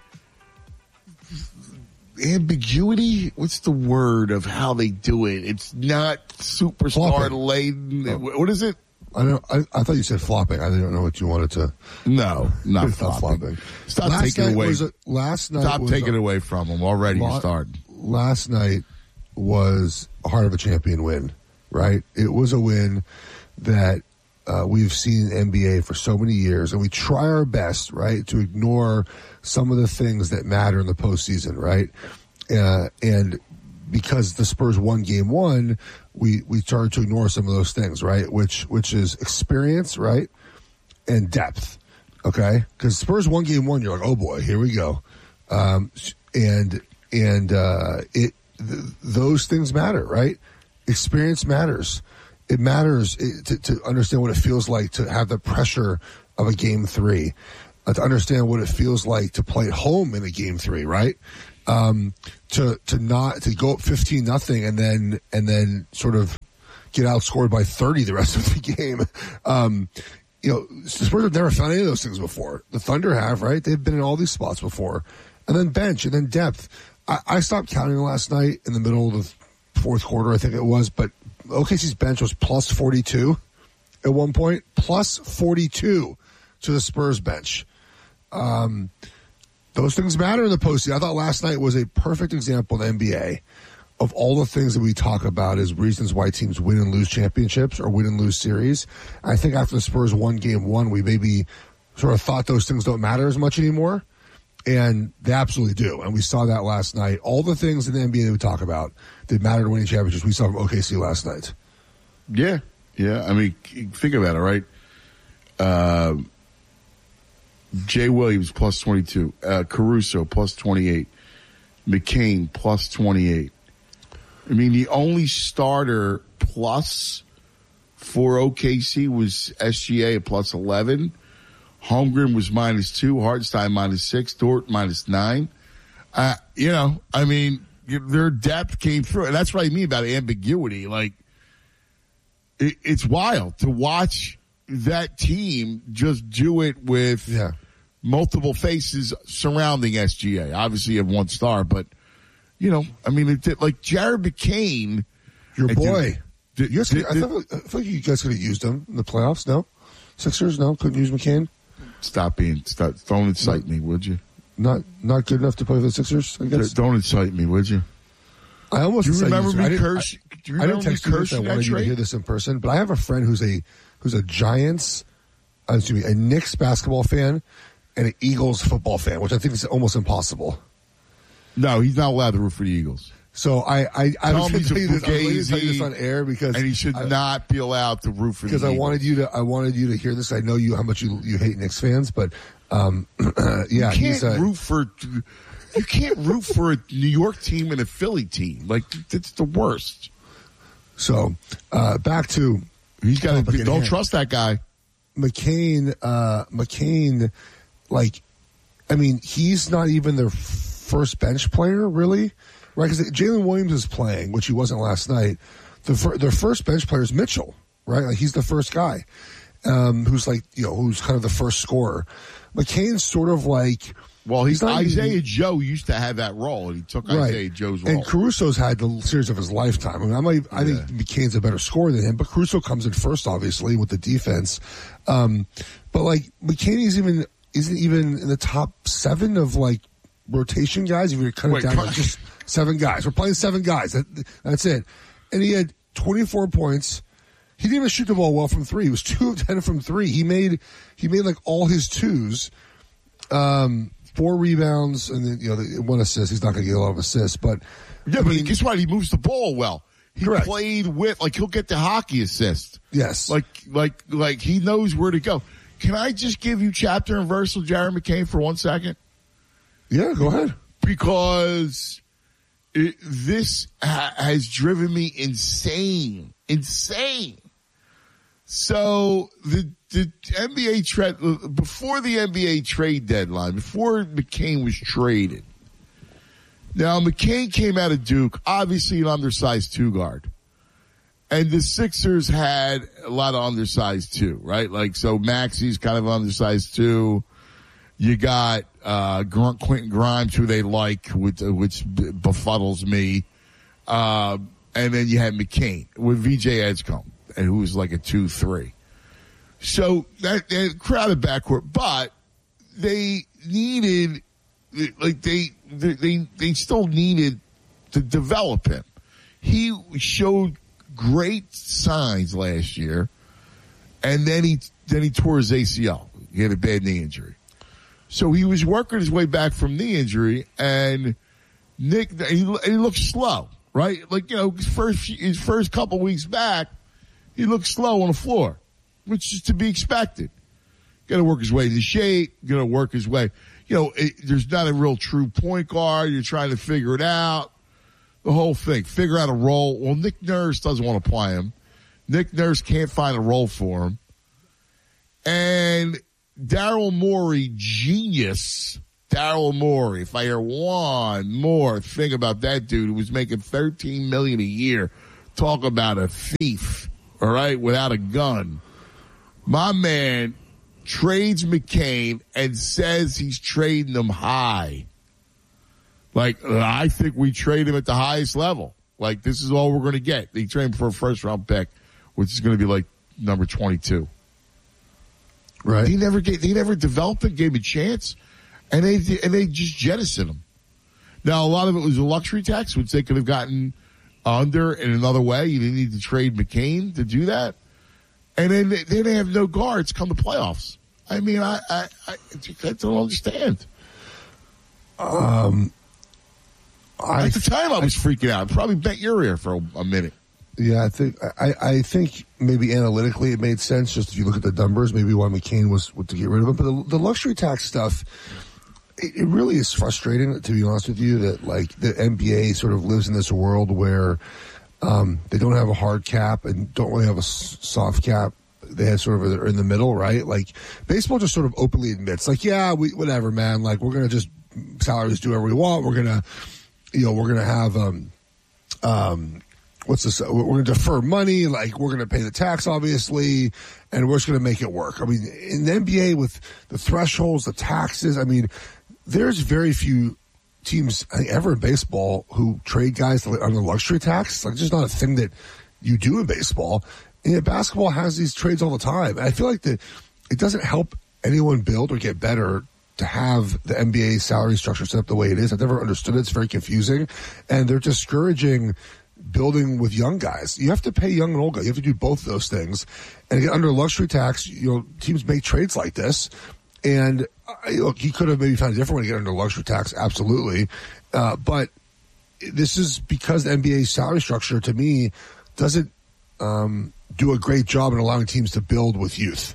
ambiguity. What's the word of how they do it? It's not superstar laden. Oh. What is it? I don't. I, I thought you said flopping. I didn't know what you wanted to. No, not flopping. flopping. Stop last taking away. A, last night. Stop was taking a, away from them already. La- you started. Last night was a heart of a champion win. Right. It was a win that uh, we've seen N B A for so many years, and we try our best, right, to ignore some of the things that matter in the postseason, right? Uh, and because the Spurs won game one, we, we started to ignore some of those things, right? Which, which is experience, right? And depth. Okay. Cause Spurs won game one. You're like, oh boy, here we go. Um, and, and, uh, it, th- those things matter, right? Experience matters. It matters to, to understand what it feels like to have the pressure of a game three, uh, to understand what it feels like to play at home in a game three, right? Um, to, to not, to go up fifteen nothing and then, and then sort of get outscored by thirty the rest of the game. Um, you know, the Spurs have never found any of those things before. The Thunder have, right? They've been in all these spots before. And then bench and then depth. I, I stopped counting last night in the middle of the fourth quarter, I think it was, but O K C's bench was plus forty-two at one point, plus forty-two to the Spurs bench. Um, those things matter in the postseason. I thought last night was a perfect example in the N B A of all the things that we talk about as reasons why teams win and lose championships or win and lose series. I think after the Spurs won game one, we maybe sort of thought those things don't matter as much anymore. And they absolutely do. And we saw that last night. All the things in the N B A that we talk about that matter to winning championships, we saw from O K C last night. Yeah. Yeah. I mean, think about it, right? Uh, Jay Williams plus twenty-two. Uh, Caruso plus twenty-eight. McCain plus twenty-eight. I mean, the only starter plus for O K C was S G A at plus eleven. Holmgren was minus two. Hartenstein minus six. Dort minus nine. Uh, you know, I mean, their depth came through. And that's what I mean about ambiguity. Like, it, it's wild to watch that team just do it with yeah. multiple faces surrounding S G A. Obviously, you have one star, but, you know, I mean, it did, like Jared McCain. Your boy. Did, you guys did, could, did, I, thought, I thought you guys could have used him in the playoffs, no? Sixers, no? Couldn't use McCain? Stop being, stop, don't incite me, would you? Not not good enough to play for the Sixers, I guess? Don't incite me, would you? I almost do you remember me I didn't, curse? I, do you I remember didn't text me you curse this. I that wanted you trade? to hear this in person, but I have a friend who's a who's a Giants, uh, excuse me, a Knicks basketball fan and an Eagles football fan, which I think is almost impossible. No, he's not allowed to root for the Eagles. So I I, I was going to tell you this, I was going to tell you this on air because and he should I, not be allowed to root for the because Eagles. I wanted you to I wanted you to hear this. I know you how much you you hate Knicks fans, but um, yeah, you can't he's a, root for you can't root for a New York team and a Philly team. Like it's the worst. So uh, back to he's got to don't hand. trust that guy. McCain, uh, McCain, like, I mean, he's not even their first bench player, really, right? Because Jalen Williams is playing, which he wasn't last night. The fir- their first bench player is Mitchell, right? Like, he's the first guy, um, who's like, you know, who's kind of the first scorer. McCain's sort of like, well, he's, he's Isaiah even, Joe used to have that role, and he took right. Isaiah Joe's role. And Caruso's had the series of his lifetime. I mean, I, might, I yeah. think McCain's a better scorer than him, but Caruso comes in first, obviously, with the defense. Um, but like McCain is even isn't even in the top seven of like rotation guys. If you're cutting Wait, down to just seven guys, we're playing seven guys. That, that's it. And he had twenty-four points. He didn't even shoot the ball well from three. He was two of ten from three. He made he made like all his twos. Um, four rebounds and then you know one assist. He's not going to get a lot of assists, but yeah, I but mean, guess what? He moves the ball well. He correct. played with like he'll get the hockey assist. Yes, like like like he knows where to go. Can I just give you chapter and verse of Jared McCain for one second? Yeah, go ahead. Because it, this ha- has driven me insane, insane. So the the N B A trade before the N B A trade deadline, before McCain was traded. Now McCain came out of Duke, obviously an undersized two guard, and the Sixers had a lot of undersized two, right? Like so, Maxi's kind of undersized two. You got uh, Quentin Grimes, who they like, which, which befuddles me, uh, and then you had McCain with V J Edgecombe, and who was like a two three. So that, that crowded backcourt, but they needed, like they, they, they still needed to develop him. He showed great signs last year, and then he, then he tore his A C L. He had a bad knee injury. So he was working his way back from knee injury, and Nick, he, he looked slow. right? Like, you know, his first, his first couple weeks back, he looked slow on the floor, which is to be expected. Got to work his way to shape, got to work his way. You know, it, there's not a real true point guard. You're trying to figure it out. The whole thing. Figure out a role. Well, Nick Nurse doesn't want to play him. Nick Nurse can't find a role for him. And Daryl Morey, genius. Daryl Morey. If I hear one more thing about that dude who was making thirteen million dollars a year, talk about a thief, all right, without a gun. My man trades McCain and says he's trading them high. Like, I think we trade him at the highest level. Like, this is all we're going to get. They trade him for a first-round pick, which is going to be like number twenty-two. Right. They never get, they never developed it, gave him a chance, and they and they just jettisoned him. Now, a lot of it was a luxury tax, which they could have gotten under in another way. You didn't need to trade McCain to do that. And then they, then they have no guards come to playoffs. I mean, I I, I, I don't understand. Um, I, At the time, I was freaking out. Probably bent your ear for a, a minute. Yeah, I think I, I think maybe analytically it made sense. Just if you look at the numbers, maybe why McCain was, was to get rid of him. But the, the luxury tax stuff, it, it really is frustrating. To be honest with you, that like the N B A sort of lives in this world where um, they don't have a hard cap and don't really have a s- soft cap. They have sort of are in the middle, right? Like baseball just sort of openly admits, like, yeah, we whatever, man. Like we're gonna just salaries do whatever we want. We're gonna, you know, we're gonna have um um. What's this? We're going to defer money, like we're going to pay the tax, obviously, and we're just going to make it work. I mean, in the N B A with the thresholds, the taxes, I mean, there's very few teams I think, ever in baseball who trade guys under luxury tax. Like, it's just not a thing that you do in baseball. And yet basketball has these trades all the time. And I feel like the, it doesn't help anyone build or get better to have the N B A salary structure set up the way it is. I've never understood it. It's very confusing. And they're discouraging building with young guys. You have to pay young and old guys. You have to do both those things. And again, under luxury tax, you know, teams make trades like this. And uh, look, he could have maybe found a different way to get under luxury tax, absolutely. Uh, but this is because the N B A's salary structure, to me, doesn't um, do a great job in allowing teams to build with youth.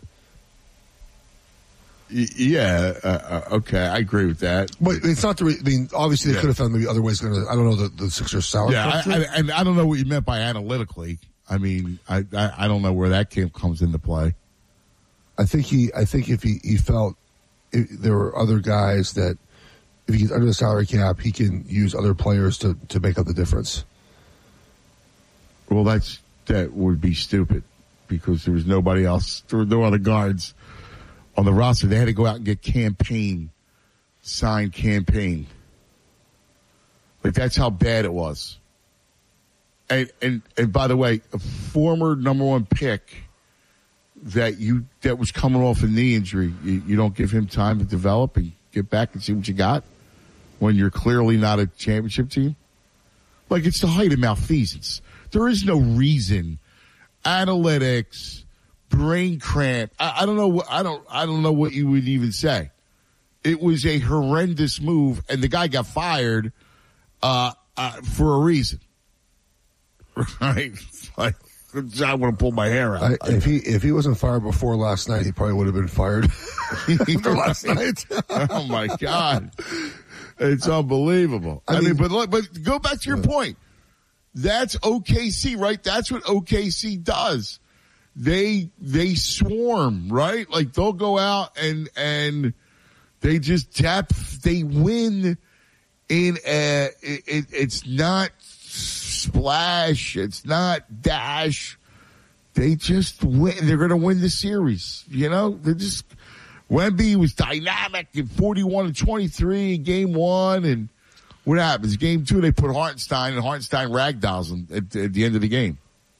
Yeah, uh, okay, I agree with that. But it's not the. Re- I mean, obviously they Yeah. could have found maybe other ways. Going to. I don't know the, the Sixers' salary. Yeah, I, structure. I, and I don't know what you meant by analytically. I mean, I, I, I don't know where that came comes into play. I think he. I think if he, he felt if there were other guys that if he gets under the salary cap, he can use other players to, to make up the difference. Well, that's that would be stupid because there was nobody else. There were no other guards on the roster. They had to go out and get campaign signed campaign. Like that's how bad it was. And and and by the way, a former number one pick that you that was coming off a knee injury, you, you don't give him time to develop and get back and see what you got when you're clearly not a championship team. Like it's the height of malfeasance. There is no reason. Analytics, brain cramp. I, I don't know. What, I don't. I don't know what you would even say. It was a horrendous move, and the guy got fired uh, uh, for a reason. Right? Like I want to pull my hair out. I, if he if he wasn't fired before last night, he probably would have been fired after last night. Oh my God, it's unbelievable. I, I mean, mean, but look, but go back to your yeah. point. That's O K C, right? That's what O K C does. They they swarm, right? Like they'll go out and and they just tap. They win in a. It, it, it's not splash. It's not dash. They just win. They're going to win the series. You know, they just. Wemby was dynamic in forty-one and twenty-three in game one, and what happens? Game two, they put Hartenstein, and Hartenstein ragdolls him at, at the end of the game.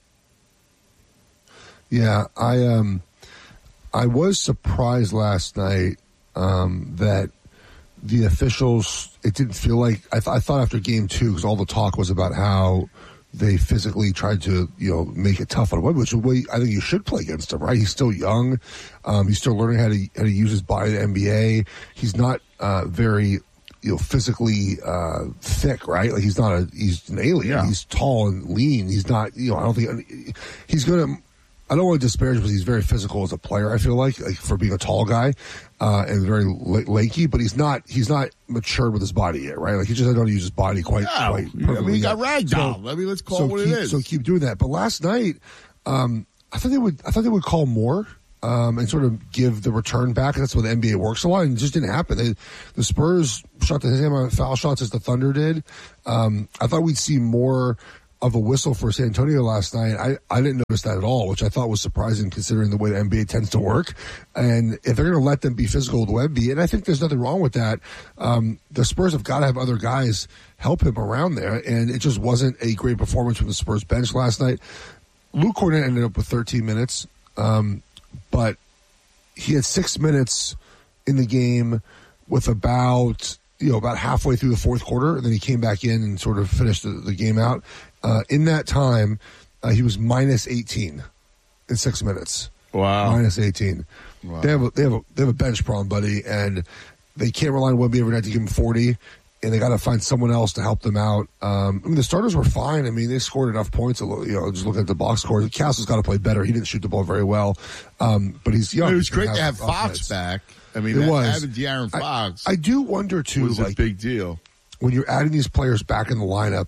Yeah, I um, I was surprised last night um, that the officials. It didn't feel like I, th- I thought after game two, because all the talk was about how they physically tried to, you know, make it tough on Wemby, which is the way I think you should play against him. Right? He's still young. Um, he's still learning how to how to use his body in the N B A. He's not uh, very. you know, physically uh, thick, right? Like he's not a he's an alien. Yeah. He's tall and lean. He's not, you know, I don't think he's going to. I don't want to disparage because he's very physical as a player. I feel like, like for being a tall guy uh, and very l- lanky, but he's not he's not matured with his body yet, right? Like he just doesn't use his body quite. Yeah, quite I mean, he got ragdoll. So, I mean, let's call so it what keep, it is. So keep doing that. But last night, um, I thought they would. I thought they would call more. Um, and sort of give the return back. That's what the N B A works a lot, and it just didn't happen. They, the Spurs shot the same amount of foul shots as the Thunder did. Um, I thought we'd see more of a whistle for San Antonio last night. I, I didn't notice that at all, which I thought was surprising considering the way the N B A tends to work. And if they're going to let them be physical with Wemby, and I think there's nothing wrong with that, um, the Spurs have got to have other guys help him around there, and it just wasn't a great performance from the Spurs bench last night. Luke Kornet ended up with thirteen minutes. Um, But he had six minutes in the game with about, you know, about halfway through the fourth quarter. And then he came back in and sort of finished the, the game out. Uh, in that time, uh, he was minus eighteen in six minutes. Wow. Minus eighteen. Wow. They have a, they have a, they have a bench problem, buddy. And they can't rely on Wemby every night to give him forty. And they got to find someone else to help them out. Um, I mean, the starters were fine. I mean, they scored enough points. You know, just looking at the box score, Castle's got to play better. He didn't shoot the ball very well, um, but he's young. It was He can great to have offense. Fox back. I mean, It that, was. having De'Aaron Fox I, I do wonder too, was like a big deal. when you're adding these players back in the lineup.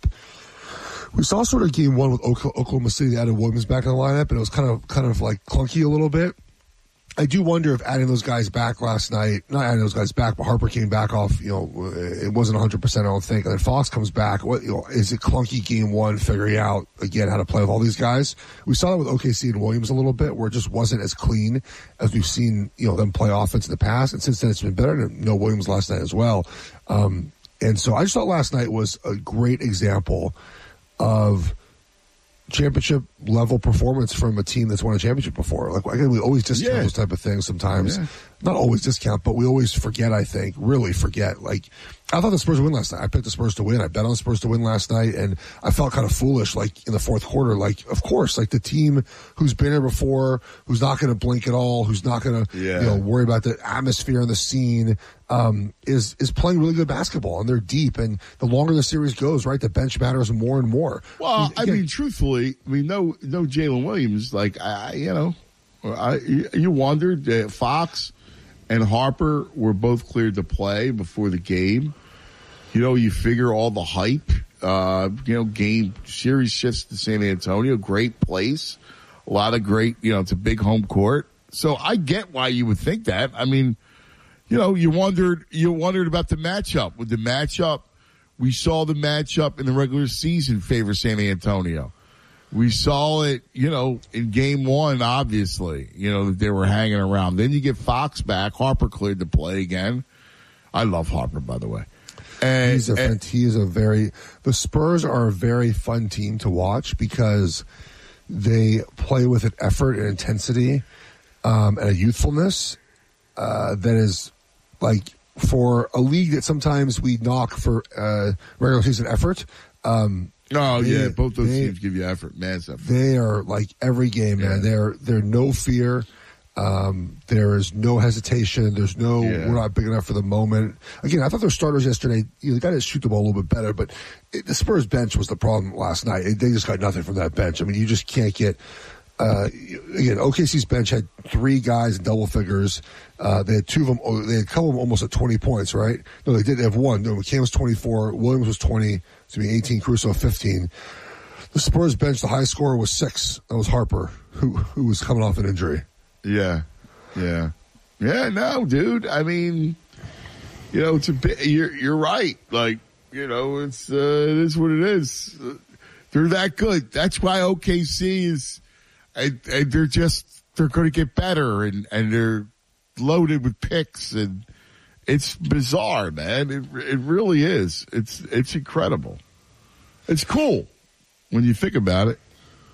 We saw sort of game one with Oklahoma City. They added Williams back in the lineup, and it was kind of kind of like clunky a little bit. I do wonder if adding those guys back last night, not adding those guys back, but Harper came back off, you know, it wasn't one hundred percent, I don't think. And then Fox comes back. What, you know, is it clunky game one, figuring out, again, how to play with all these guys? We saw that with O K C and Williams a little bit, where it just wasn't as clean as we've seen, you know, them play offense in the past. And since then, it's been better. And no Williams last night as well. Um, and so I just thought last night was a great example of championship level performance from a team that's won a championship before. Like, again, we always discount Yeah. those type of things sometimes. Yeah. Not always discount, but we always forget, I think, really forget. Like, I thought the Spurs would win last night. I picked the Spurs to win. I bet on the Spurs to win last night, and I felt kind of foolish, like, in the fourth quarter. Like, of course, like, the team who's been here before, who's not going to blink at all, who's not going to, Yeah. you know, worry about the atmosphere and the scene, um, is, is playing really good basketball, and they're deep. And the longer the series goes, right, the bench matters more and more. Well, I Again, mean, truthfully, I mean, no, no Jalen Williams. Like, I, you know, I, you wondered uh, Fox and Harper were both cleared to play before the game. You know, you figure all the hype. Uh, you know, game series shifts to San Antonio, great place, a lot of great. You know, it's a big home court, so I get why you would think that. I mean, you know, you wondered, you wondered about the matchup. With the matchup, we saw the matchup in the regular season favor San Antonio. We saw it, you know, in game one, obviously, you know, that they were hanging around. Then you get Fox back. Harper cleared to play again. I love Harper, by the way. And, he's a, and he is a very, the Spurs are a very fun team to watch because they play with an effort and intensity, um, and a youthfulness, uh, that is like for a league that sometimes we knock for, uh, regular season effort. Um, Oh they, yeah, both those they, teams give you effort, man. Effort. They are like every game, man. Yeah. They're they're no fear. Um, there is no hesitation. There's no Yeah. we're not big enough for the moment. Again, I thought their starters yesterday. You know, they got to shoot the ball a little bit better, but it, the Spurs bench was the problem last night. It, they just got nothing from that bench. I mean, you just can't get. Uh, again, O K C's bench had three guys in double figures. Uh, they had two of them. oh, They had a couple of them almost at twenty points, right? No, they did. They have one. No, McCann was twenty-four. Williams was twenty. To be eighteen. Caruso fifteen. The Spurs bench, the high scorer was six. That was Harper, who who was coming off an injury. Yeah, yeah, yeah. No, dude. I mean, you know, it's a bit. You're you're right. Like, you know, it's uh, it is what it is. Uh, they're that good. That's why O K C is. And, and they're just, they're going to get better, and, and they're loaded with picks, and it's bizarre, man. It it really is. It's it's incredible. It's cool when you think about it.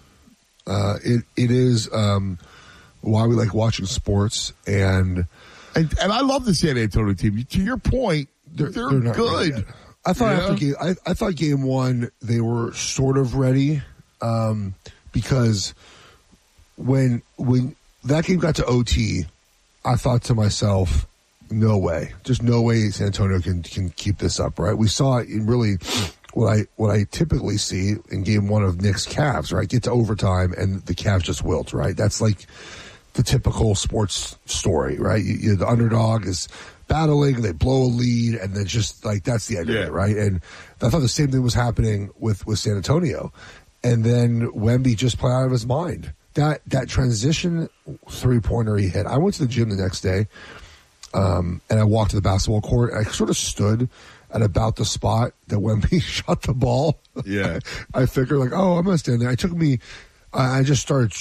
Uh, it it is um, why we like watching sports, and and and I love the San Antonio team. To your point, they're, they're, they're not good. Ready. I thought yeah. after game, I, I thought game one they were sort of ready, um, because. When when that game got to O T, I thought to myself, no way, just no way San Antonio can can keep this up, right? We saw it in really what I what I typically see in game one of Knicks Cavs, right? Get to overtime and the Cavs just wilt, right? That's like the typical sports story, right? You, you, the underdog is battling, they blow a lead, and then just like that's the end yeah. of it, right? And I thought the same thing was happening with, with San Antonio. And then Wemby just played out of his mind. That that transition three-pointer he hit. I went to the gym the next day, um, and I walked to the basketball court. And I sort of stood at about the spot that Wemby shot the ball. Yeah. I figured, like, oh, I'm going to stand there. It took me, I just started